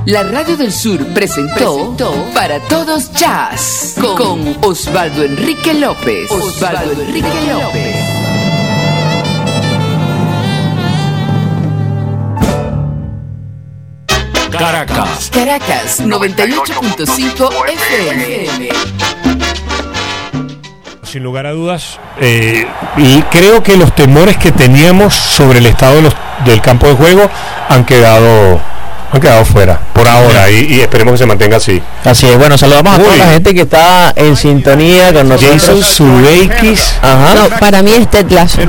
La Radio del Sur presentó Para Todos Jazz con Osvaldo Enrique López. Caracas 98.5 FM. Sin lugar a dudas, y creo que los temores que teníamos sobre el estado del campo de juego han quedado fuera por ahora y esperemos que se mantenga así. Así es. Bueno, saludamos a toda la gente que está en sintonía con nosotros. Jason Sudeikis. Ajá. No, para mí es Ted Lasso.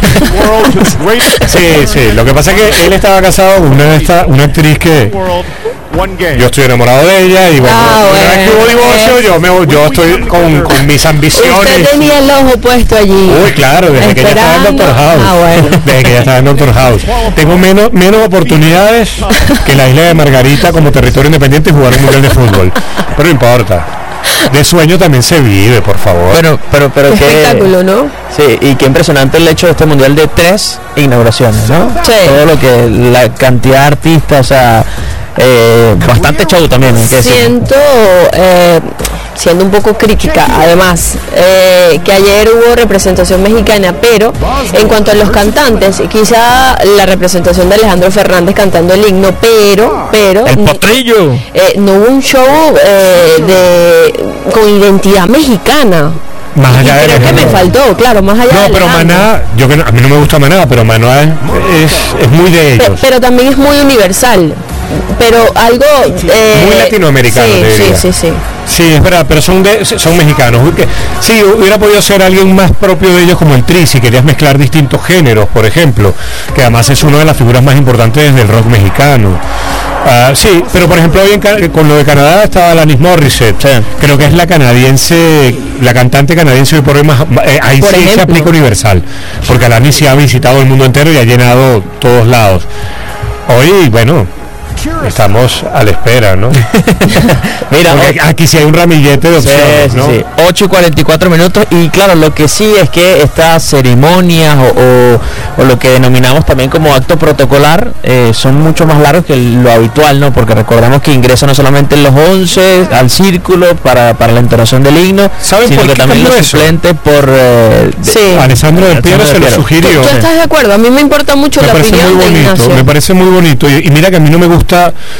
Sí. Lo que pasa es que él estaba casado con una actriz que yo estoy enamorado de ella y bueno, una vez que hubo divorcio yo estoy con mis ambiciones. Usted tenía el ojo puesto allí. Uy, claro, desde que ella estaba en Doctor House. Desde que ella estaba en Doctor House. Tengo menos oportunidades que la isla de Margarita como territorio independiente y jugar un mundial de fútbol. Pero no importa. De sueño también se vive, por favor. Pero qué espectáculo, ¿no? Sí, y qué impresionante el hecho de este mundial de 3 inauguraciones, ¿no? Sí. Todo lo que, la cantidad de artistas, o sea, bastante show también. Siendo un poco crítica, además, que ayer hubo representación mexicana, pero en cuanto a los cantantes, quizá la representación de Alejandro Fernández cantando el himno, pero el potrillo, no hubo un show con identidad mexicana. Más allá creo que me faltó, claro, más allá de pero Maná, a mí no me gusta Maná, pero Maná es muy de ellos. Pero también es muy universal, pero algo muy latinoamericano. Sí, es verdad, pero son mexicanos. Sí, hubiera podido ser alguien más propio de ellos como el Tri, si querías mezclar distintos géneros, por ejemplo, que además es una de las figuras más importantes del rock mexicano. Sí, pero por ejemplo hoy con lo de Canadá estaba Alanis Morissette, creo que es la cantante canadiense hoy por hoy más, ahí por sí ejemplo. Se aplica universal, porque Alanis sí ha visitado el mundo entero y ha llenado todos lados. Hoy, bueno, estamos a la espera, ¿no? Mira, aquí sí hay un ramillete de opciones, ¿no? Sí. 8:44 y claro, lo que sí es que estas ceremonias o lo que denominamos también como acto protocolar son mucho más largos que lo habitual, ¿no? Porque recordamos que ingresan no solamente los 11 al círculo para la entonación del himno, sino que también los suplentes por Alessandro Del Piero se lo sugirió. ¿Tú estás de acuerdo? A mí me importa mucho la opinión de Ignacio. Me parece muy bonito y mira que a mí no me gusta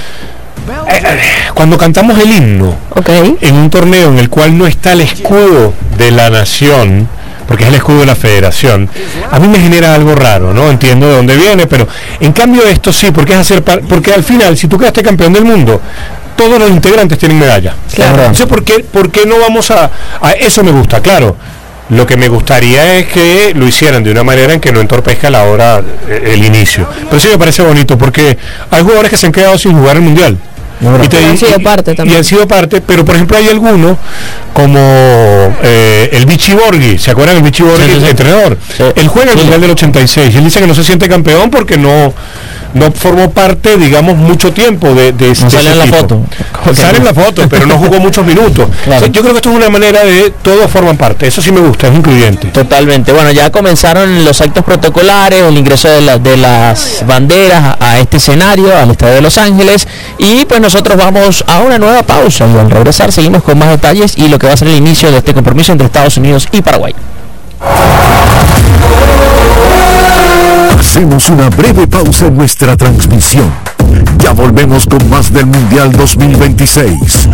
cuando cantamos el himno en un torneo en el cual no está el escudo de la nación, porque es el escudo de la federación, a mí me genera algo raro, ¿no? Entiendo de dónde viene, pero en cambio esto sí, porque al final, si tú quedaste campeón del mundo, todos los integrantes tienen medalla. Claro. Entonces, ¿por qué no vamos a eso? Me gusta, claro. Lo que me gustaría es que lo hicieran de una manera en que no entorpezca la hora, el inicio. Pero sí me parece bonito, porque hay jugadores que se han quedado sin jugar el mundial. Y han sido parte también. Y han sido parte, pero por ejemplo hay algunos como el Vichy Borghi, ¿se acuerdan del Vichy Borghi, el entrenador? Sí. Él juega el mundial del 86 y él dice que no se siente campeón porque no formó parte, digamos, mucho tiempo de sale en la foto. Sale en la foto, pero no jugó muchos minutos. Claro. O sea, yo creo que esto es una manera de todos forman parte. Eso sí me gusta, es incluyente. Totalmente. Bueno, ya comenzaron los actos protocolares, el ingreso de las banderas a este escenario, al estadio de Los Ángeles, y pues nosotros vamos a una nueva pausa y al regresar seguimos con más detalles y lo que va a ser el inicio de este compromiso entre Estados Unidos y Paraguay. Hacemos una breve pausa en nuestra transmisión. Ya volvemos con más del Mundial 2026.